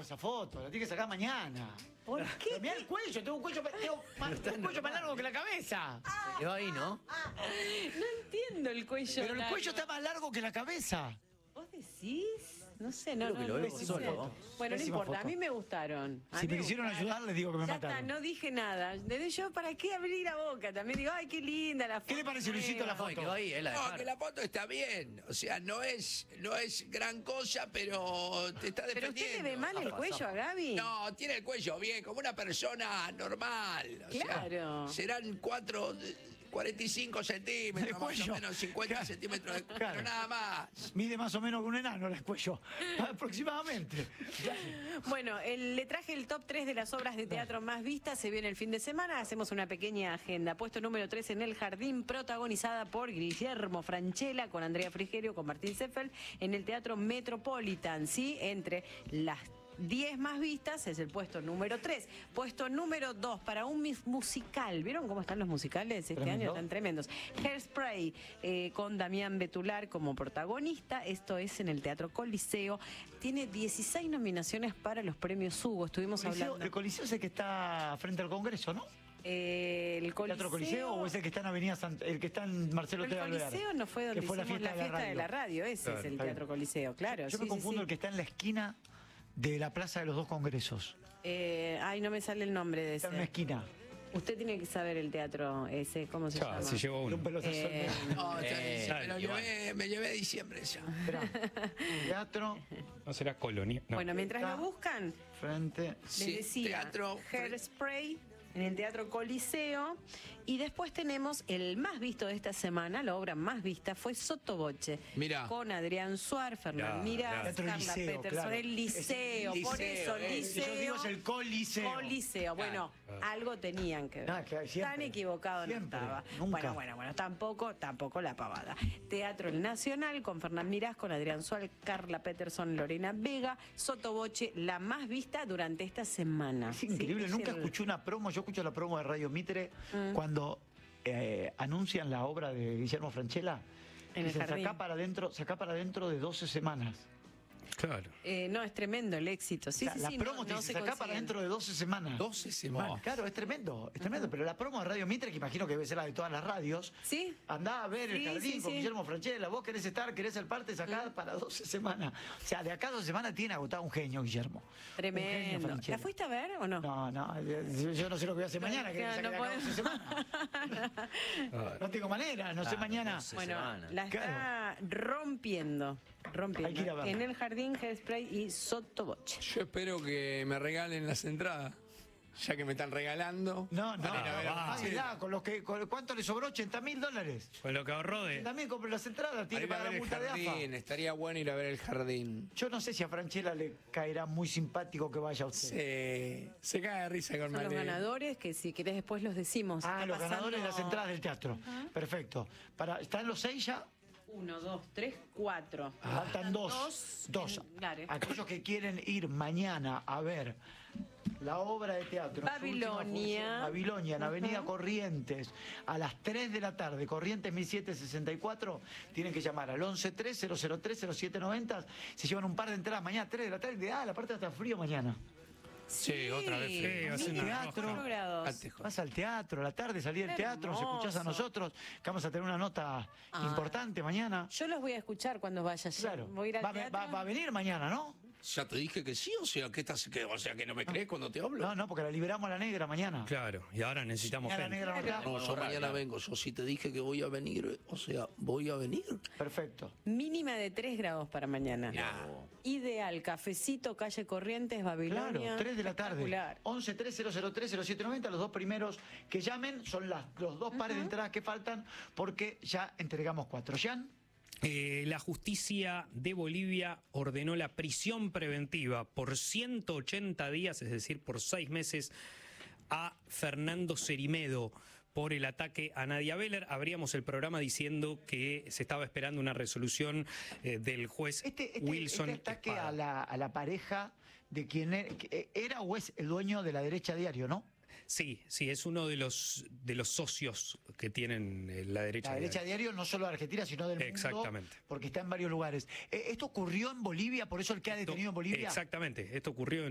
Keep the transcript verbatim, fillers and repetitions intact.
esa foto, la tiene que sacar mañana. ¿Por qué? Mirá el cuello, tengo un cuello, tengo más, un cuello más largo que la cabeza. Se quedó ahí, ¿no? No entiendo el cuello. Pero el largo. cuello está más largo que la cabeza. ¿Vos decís? No sé, no, Creo no, que lo no, veo no solo, sé. ¿no? Bueno, no Pésima importa, a foto. mí me gustaron. A Si mí me quisieron gustaron. ayudar, les digo que me ya mataron. está, no dije nada. Desde yo, ¿para qué abrir la boca? También digo, ay, qué linda la foto. ¿Qué le pareció, Luisito, la No, y foto? quedó ahí, él la No, dejaron. que la foto está bien. O sea, no es, no es gran cosa, pero te está ¿Pero defendiendo. usted le ve mal el Zafa, cuello zafa. a Gaby? No, tiene el cuello bien, como una persona normal. O Claro. sea, serán cuatro, cuarenta y cinco centímetros, El más o cuello. menos cincuenta Claro. centímetros de cuello, Claro. nada más. Mide más o menos que un enano el cuello. Aproximadamente. Bueno, el- le traje el top tres de las obras de teatro más vistas. Se viene el fin de semana. Hacemos una pequeña agenda. Puesto número tres en El Jardín, protagonizada por Guillermo Francella, con Andrea Frigerio, con Martín Seffel, en el Teatro Metropolitan. ¿Sí? Entre las diez más vistas es el puesto número tres. Puesto número dos para un mis- musical. ¿Vieron cómo están los musicales este Tremendo. año? Están tremendos. Hairspray, eh, con Damián Betular como protagonista. Esto es en el Teatro Coliseo. Tiene dieciséis nominaciones para los premios Hugo. Estuvimos Coliseo- hablando. el Coliseo es el que está frente al Congreso, ¿no? Eh, el Coliseo, ¿Teatro Coliseo o es el que está en Avenida Sant- el que está en Marcelo el T. Alvear? Coliseo no fue donde que fue hicimos la fiesta, de la radio. Ese Claro, es el está Teatro bien. Coliseo, claro. Yo sí, me sí, confundo sí. el que está en la esquina de la Plaza de los Dos Congresos. Eh, ay, no me sale el nombre de Está en una ese. esquina. Usted tiene que saber el teatro ese, ¿cómo se Ya, llama? se llevó uno. Un pelotazo. Eh, No, ya Eh, dice, me lo igual. llevé, me llevé diciembre ya. Esperá. Teatro, No será colonia. No. Bueno, mientras Está lo buscan, frente. Sí, les decía teatro, Hairspray en el Teatro Coliseo. Y después tenemos el más visto de esta semana, la obra más vista fue Sotoboche. Mirá. Con Adrián Suar, Fernán Ya, Mirás, ya. Teatro Carla Liceo, Peterson, claro. el liceo, Es- por liceo, eso, eh. liceo. Yo digo es el Coliseo. Coliseo. Bueno, algo tenían que ver. Ah, claro, siempre. Tan equivocado Siempre, no estaba. nunca. Bueno, bueno, bueno, tampoco, tampoco la pavada. Teatro El Nacional con Fernán Mirás, con Adrián Suárez, Carla Peterson, Lorena Vega, Sotoboche, la más vista durante esta semana. Es increíble, Sí, nunca es el- escuché una promo, yo escucho la promo de Radio Mitre cuando eh, anuncian la obra de Guillermo Francella. En el dicen, jardín. sacá para adentro, sacá para adentro de doce semanas. Claro. Eh, no, es tremendo el éxito. Sí, O sea, sí, la sí, promo no, te no dice, se sacá para consiguen. dentro de doce semanas. doce semanas. Claro, es tremendo, es tremendo. Pero la promo de Radio Mitre, que imagino que debe ser la de todas las radios, Sí. andá a ver Sí, el jardín sí, con sí. Guillermo Francella, vos querés estar, querés ser parte, sacá para doce semanas. O sea, de acá a doce semanas tiene agotado un genio, Guillermo. Un genio, Tremendo. Francella. ¿La fuiste a ver o no? No, no, yo yo no sé lo que voy a hacer mañana, que Claro, me saque no de acá podés. doce semanas. No tengo manera, no sé Claro, mañana. doce Bueno, semanas. la está rompiendo. Rompiendo. Hay que ir a verla. En el jardín, Hairspray y Sotoboche. Yo espero que me regalen las entradas, ya que me están regalando. No, no, Para ir a ver a va. Francella. páguela, con los que, con, ¿cuánto le sobró? ochenta mil dólares. Con lo que ahorró de. También compré las entradas, tiene Para ir que a pagar la ver el multa de A F A. jardín, estaría bueno ir a ver el jardín. Yo no sé si a Franchella le caerá muy simpático que vaya usted. Se, se cae de risa con Son los Malena. ganadores que si querés después los decimos. Ah, Está los ganadores de las pasando- entradas del teatro. Perfecto. Para, ¿están los seis ya? Uno, dos, tres, cuatro. Faltan dos. Dos. Dos. en Lares. Aquellos que quieren ir mañana a ver la obra de teatro. su última Babilonia. función, Babilonia, en Avenida Ujú. Corrientes, a las tres de la tarde, Corrientes mil setecientos sesenta y cuatro, tienen que llamar al once tres cero cero tres cero siete noventa. Se llevan un par de entradas mañana, tres de la tarde. Ah, la parte está frío mañana. Sí, otra vez frío, hace una Teatro. rosca. cuatro grados. Ante- Vas al teatro, a la tarde, salí del teatro, nos escuchás a Hermoso. nosotros, que vamos a tener una nota Ah. importante mañana. Yo los voy a escuchar cuando vaya allá. Claro. Voy a ir al va, a ve- teatro. va- va a venir mañana, ¿no? Ya te dije que sí, o sea, que estás, que, o sea, que no me crees cuando te hablo. No, no, porque la liberamos a la negra mañana. Claro, y ahora necesitamos Ya la gente. negra no está. No, yo mañana vengo. Yo sí te dije que voy a venir, o sea, voy a venir. Perfecto. Mínima de tres grados para mañana. No. Ideal, cafecito, calle Corrientes, Babilonia. Claro, tres de la tarde. Espectacular. once tres cero cero tres cero siete noventa, los dos primeros que llamen son las, los dos pares de entradas que faltan porque ya entregamos cuatro. ¿Jan? Eh, la justicia de Bolivia ordenó la prisión preventiva por ciento ochenta días, es decir, por seis meses, a Fernando Cerimedo por el ataque a Nadia Beller. Abríamos el programa diciendo que se estaba esperando una resolución eh, del juez Este, este, Wilson este ataque Espada. a la, a la pareja de quien era, que era o es el dueño de la derecha diario, ¿no? Sí, sí, es uno de los de los socios que tienen eh, la derecha. La derecha diaria. diario no solo de Argentina, sino del mundo. Exactamente. Porque está en varios lugares. Eh, ¿Esto ocurrió en Bolivia? ¿Por eso el que ha detenido en Bolivia? Exactamente, esto ocurrió en